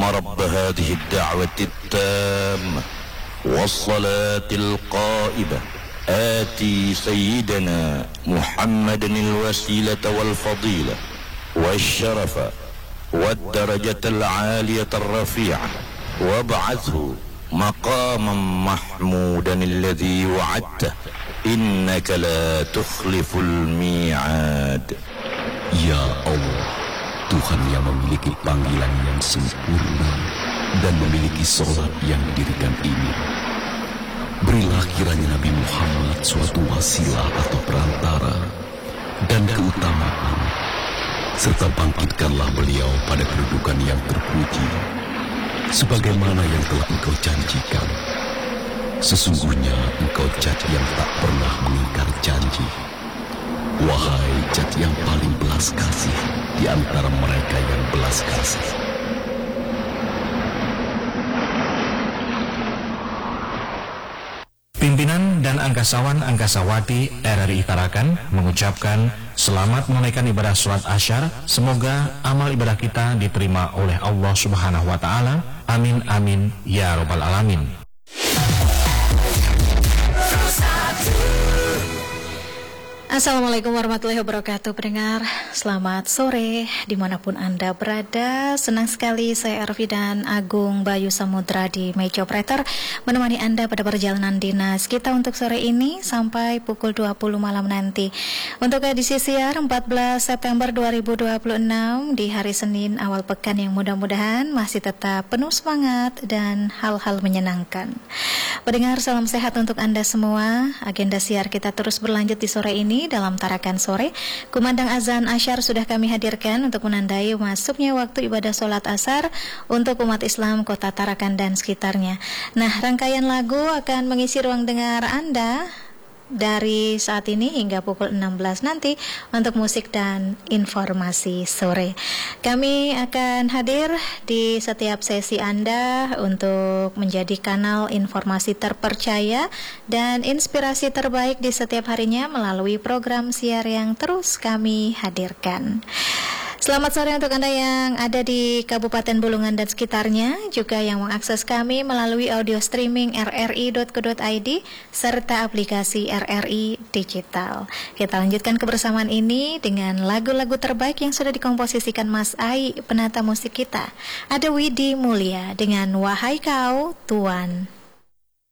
رب هذه الدعوة التامة والصلاة القائمة آتي سيدنا محمدا الوسيلة والفضيلة والشرف والدرجة العالية الرفيعة وابعثه مقاما محمودا الذي وعدته إنك لا تخلف الميعاد. Ya Allah, Tuhan yang memiliki panggilan yang sempurna dan memiliki sholat yang didirikan ini, berilah kiranya Nabi Muhammad suatu wasilah atau perantara dan keutamaan, serta bangkitkanlah beliau pada kedudukan yang terpuji, sebagaimana yang telah Engkau janjikan. Sesungguhnya Engkau Zat yang tak pernah mengingkar janji. Wahai Zat yang paling belas kasih di antara mereka yang belas kasih. Pimpinan dan angkasawan-angkasawati RRI Tarakan mengucapkan selamat menunaikan ibadah sholat Asyar. Semoga amal ibadah kita diterima oleh Allah Subhanahu wa Ta'ala. Amin amin ya Rabbal alamin. Assalamualaikum warahmatullahi wabarakatuh. Pendengar, selamat sore dimanapun Anda berada. Senang sekali saya Ervi dan Agung Bayu Samudra di meja operator menemani Anda pada perjalanan dinas kita untuk sore ini sampai pukul 20 malam nanti. Untuk edisi siar 14 September 2026 di hari Senin awal pekan yang mudah-mudahan masih tetap penuh semangat dan hal-hal menyenangkan. Pendengar, salam sehat untuk Anda semua. Agenda siar kita terus berlanjut di sore ini dalam Tarakan Sore. Kumandang azan Asyar sudah kami hadirkan untuk menandai masuknya waktu ibadah sholat asar untuk umat Islam Kota Tarakan dan sekitarnya. Nah, rangkaian lagu akan mengisi ruang dengar Anda dari saat ini hingga pukul 16 nanti untuk musik dan informasi sore. Kami akan hadir di setiap sesi Anda untuk menjadi kanal informasi terpercaya dan inspirasi terbaik di setiap harinya melalui program siar yang terus kami hadirkan. Selamat sore untuk Anda yang ada di Kabupaten Bulungan dan sekitarnya, juga yang mengakses kami melalui audio streaming rri.co.id serta aplikasi RRI Digital. Kita lanjutkan kebersamaan ini dengan lagu-lagu terbaik yang sudah dikomposisikan Mas Ai, penata musik kita. Ada Widi Mulia dengan Wahai Kau Tuan.